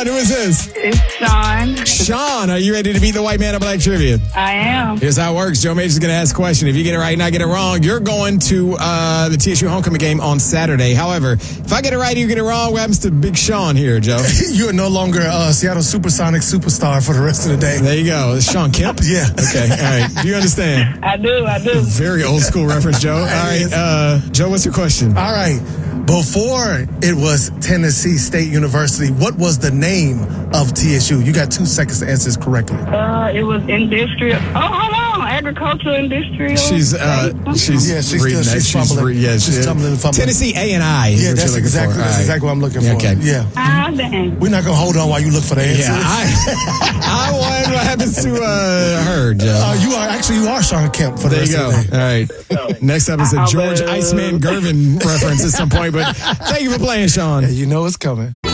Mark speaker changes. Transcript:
Speaker 1: Who is this?
Speaker 2: It's Sean.
Speaker 1: Sean, are you ready to beat the White Man of Black Trivia?
Speaker 2: I am.
Speaker 1: Here's how it works. Joe Major's going to ask a question. If you get it right and I get it wrong, you're going to the TSU homecoming game on Saturday. However, if I get it right and you get it wrong, what happens to Big Sean here, Joe?
Speaker 3: You are no longer Seattle Supersonic superstar for the rest of the day.
Speaker 1: There you go. It's Sean Kemp?
Speaker 3: Yeah.
Speaker 1: Okay. All right. Do you understand?
Speaker 2: I do.
Speaker 1: Very old school reference, Joe. All right. Joe, what's your question?
Speaker 3: All right. Before it was Tennessee State University, what was the name of TSU? You got 2 seconds to answer this correctly.
Speaker 2: It was industrial. Oh, hold on. Agricultural industrial.
Speaker 1: She's
Speaker 3: she's
Speaker 1: reading that.
Speaker 3: She's fumbling.
Speaker 1: She's
Speaker 3: stumbling and fumbling.
Speaker 1: Tennessee A&I.
Speaker 3: Yeah, that's exactly what I'm looking for.
Speaker 1: Okay.
Speaker 3: Yeah.
Speaker 2: Ah, dang.
Speaker 3: We're not going to hold on while you look for the answer.
Speaker 1: Yeah, I wonder what happens to her, Joe.
Speaker 3: You are Sean Kemp for the
Speaker 1: There you
Speaker 3: rest
Speaker 1: go.
Speaker 3: of the day.
Speaker 1: All right. Next up is a George Iceman Gervin reference at some point, but thank you for playing, Sean.
Speaker 3: Yeah, you know it's coming.